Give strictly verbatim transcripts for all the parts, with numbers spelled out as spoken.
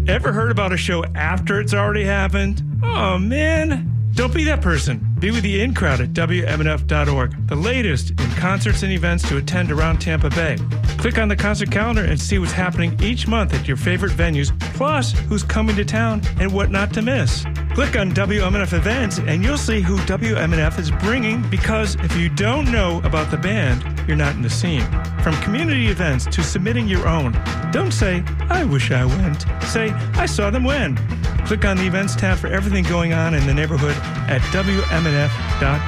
Ever heard about a show after it's already happened? Oh, man. Don't be that person. Be with the in crowd at W M N F dot org, the latest in concerts and events to attend around Tampa Bay. Click on the concert calendar and see what's happening each month at your favorite venues, plus who's coming to town and what not to miss. Click on W M N F Events and you'll see who W M N F is bringing, because if you don't know about the band, you're not in the scene. From community events to submitting your own, don't say, I wish I went. Say, I saw them when. Click on the events tab for everything going on in the neighborhood at W M N F dot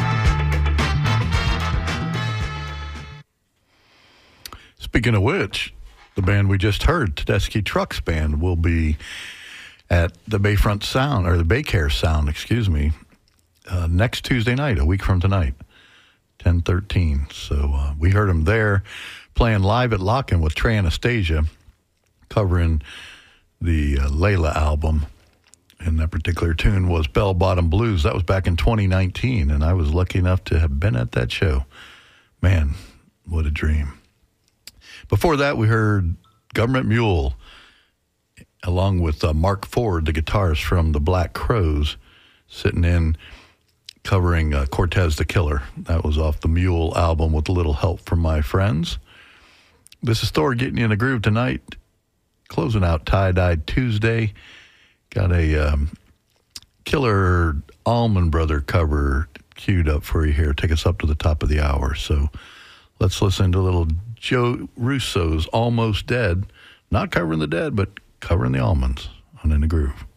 org. Speaking of which, the band we just heard, Tedeschi Trucks Band, will be at the Bayfront Sound, or the Baycare Sound, excuse me, uh, next Tuesday night, a week from tonight, ten thirteen. So uh, we heard them there playing live at Lock-In with Trey Anastasia, covering the uh, Layla album. And that particular tune was Bell Bottom Blues. That was back in twenty nineteen, and I was lucky enough to have been at that show. Man, what a dream. Before that, we heard Government Mule, along with uh, Mark Ford, the guitarist from the Black Crowes, sitting in covering uh, Cortez the Killer. That was off the Mule album with a little help from my friends. This is Thor getting you in the groove tonight, closing out Tie-Dyed Tuesday. Got a um, killer Allman Brother cover queued up for you here. Take us up to the top of the hour. So let's listen to a little Joe Russo's Almost Dead. Not covering the Dead, but covering the Allmans on In the Groove.